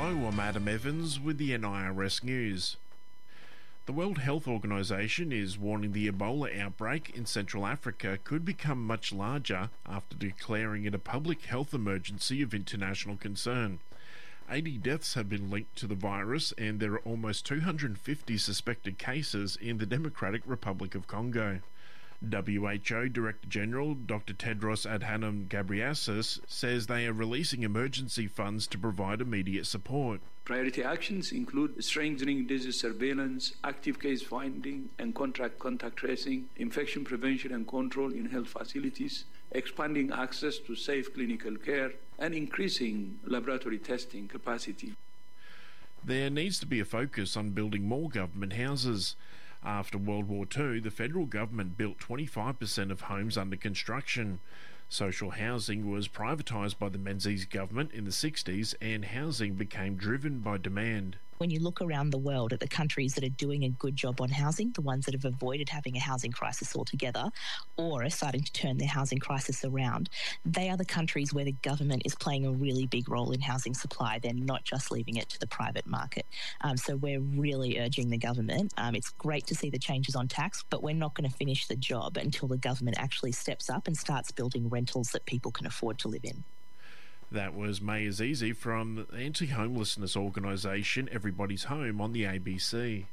Hello, I'm Adam Evans with the NIRS News. The World Health Organization is warning the Ebola outbreak in Central Africa could become much larger after declaring it a public health emergency of international concern. 80 deaths have been linked to the virus, and there are almost 250 suspected cases in the Democratic Republic of Congo. WHO Director General Dr. Tedros Adhanom Ghebreyesus says they are releasing emergency funds to provide immediate support. Priority actions include strengthening disease surveillance, active case finding and contact tracing, infection prevention and control in health facilities, expanding access to safe clinical care, and increasing laboratory testing capacity. There needs to be a focus on building more government houses. After World War II, the federal government built 25% of homes under construction. Social housing was privatised by the Menzies government in the 60s, and housing became driven by demand. When you look around the world at the countries that are doing a good job on housing, the ones that have avoided having a housing crisis altogether or are starting to turn their housing crisis around, they are the countries where the government is playing a really big role in housing supply. They're not just leaving it to the private market. So we're really urging the government. It's great to see the changes on tax, but we're not going to finish the job until the government actually steps up and starts building rentals that people can afford to live in. That was May Azizi from the anti-homelessness organisation Everybody's Home on the ABC.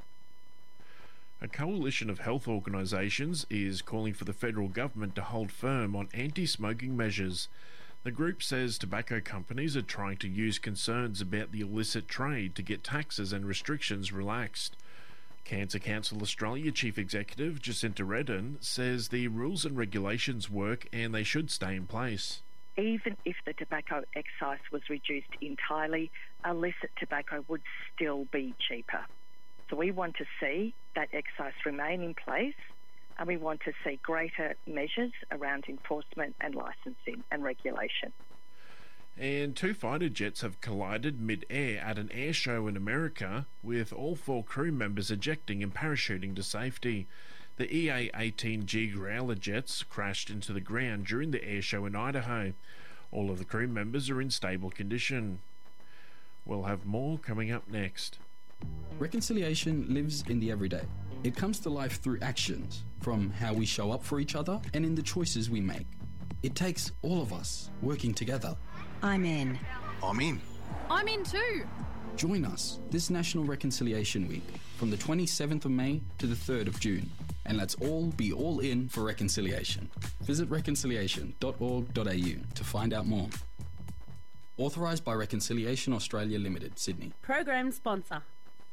A coalition of health organisations is calling for the federal government to hold firm on anti-smoking measures. The group says tobacco companies are trying to use concerns about the illicit trade to get taxes and restrictions relaxed. Cancer Council Australia Chief Executive Jacinta Redden says the rules and regulations work and they should stay in place. Even if the tobacco excise was reduced entirely, illicit tobacco would still be cheaper. So we want to see that excise remain in place, and we want to see greater measures around enforcement and licensing and regulation. And 2 fighter jets have collided mid-air at an air show in America, with all 4 crew members ejecting and parachuting to safety. The EA-18G Growler jets crashed into the ground during the air show in Idaho. All of the crew members are in stable condition. We'll have more coming up next. Reconciliation lives in the everyday. It comes to life through actions, from how we show up for each other and in the choices we make. It takes all of us working together. I'm in. I'm in. I'm in too. Join us this National Reconciliation Week from the 27th of May to the 3rd of June. And let's all be all in for reconciliation. Visit reconciliation.org.au to find out more. Authorised by Reconciliation Australia Limited, Sydney. Program sponsor.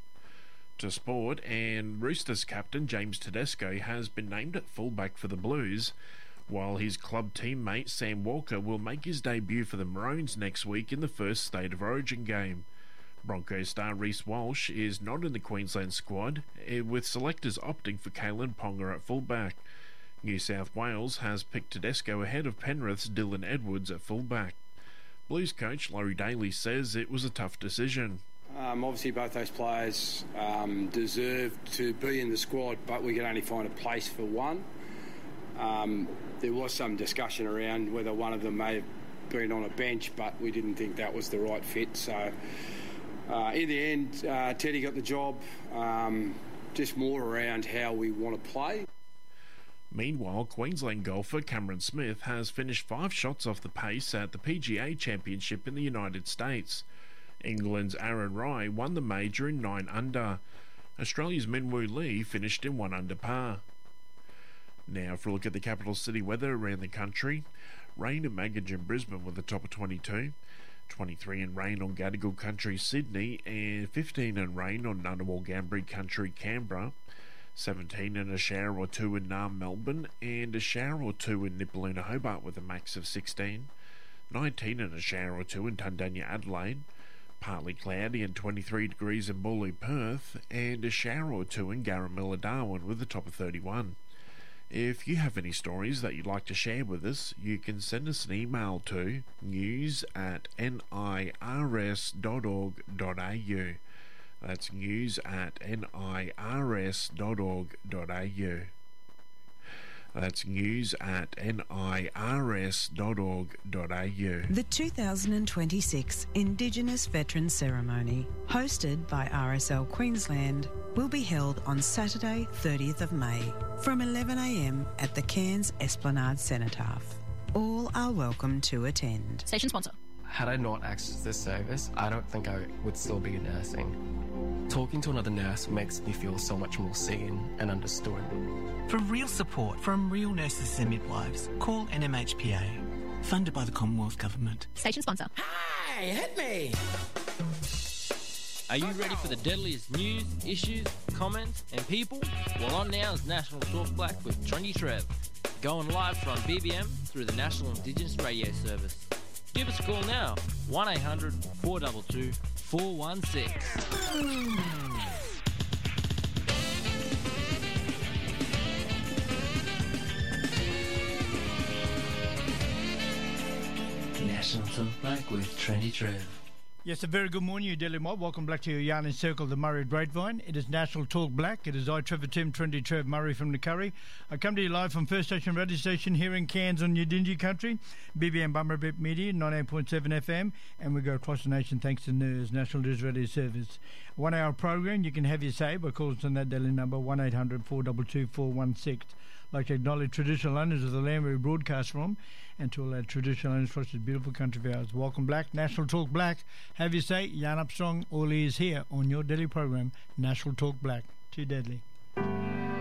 To sport, and Roosters captain James Tedesco has been named at fullback for the Blues, while his club teammate Sam Walker will make his debut for the Maroons next week in the first State of Origin game. Broncos star Reece Walsh is not in the Queensland squad, with selectors opting for Kalen Ponga at fullback. New South Wales has picked Tedesco ahead of Penrith's Dylan Edwards at fullback. Blues coach Laurie Daly says it was a tough decision. Obviously both those players deserve to be in the squad, but we could only find a place for one. There was some discussion around whether one of them may have been on a bench, but we didn't think that was the right fit. So in the end, Teddy got the job, just more around how we want to play. Meanwhile, Queensland golfer Cameron Smith has finished 5 shots off the pace at the PGA Championship in the United States. England's Aaron Rai won the major in 9 under. Australia's Minwoo Lee finished in 1 under par. Now for a look at the capital city weather around the country. Rain and Maggie and Brisbane with a top of 22. 23 and rain on Gadigal Country, Sydney, and 15 and rain on Ngunnawal Gambri Country, Canberra. 17 and a shower or 2 in Naarm, Melbourne, and a shower or 2 in Nipaluna, Hobart with a max of 16. 19 and a shower or 2 in Tundanya, Adelaide. Partly cloudy and 23 degrees in Booly, Perth, and a shower or 2 in Garamilla, Darwin with a top of 31. If you have any stories that you'd like to share with us, you can send us an email to news@nirs.org.au. That's news@nirs.org.au. That's news at nirs.org.au. The 2026 Indigenous Veterans Ceremony, hosted by RSL Queensland, will be held on Saturday, 30th of May, from 11 a.m. at the Cairns Esplanade Cenotaph. All are welcome to attend. Station sponsor. Had I not accessed this service, I don't think I would still be nursing. Talking to another nurse makes me feel so much more seen and understood. For real support from real nurses and midwives, call NMHPA. Funded by the Commonwealth Government. Station sponsor. Hi, hit me! Are you ready for the deadliest news, issues, comments and people? Well, on now is National Talk Black with Trendy Trev. Going live from BBM through the National Indigenous Radio Service. Give us a call now, 1800 422 416. National Talk Black with Trendy Trev. Yes, a very good morning, you Daily Mob. Welcome back to your Yarn and Circle, the Murray Grapevine. It is National Talk Black. It is I, Trevor Tim, Trendy Trev Murray from the Curry. I come to you live from First Station Radio Station here in Cairns on Yidinji Country, BBM Bummerbip Media, 98.7 FM, and we go across the nation thanks to NIRS, National News Radio Service. 1 hour program, you can have your say by calling us on that daily number, 1800 422 416. I'd like to acknowledge traditional owners of the land we broadcast from, and to all our traditional owners across this beautiful country of ours. Welcome Black, National Talk Black. Have your say, yarn up strong, all ears here on your daily program, National Talk Black. Too deadly.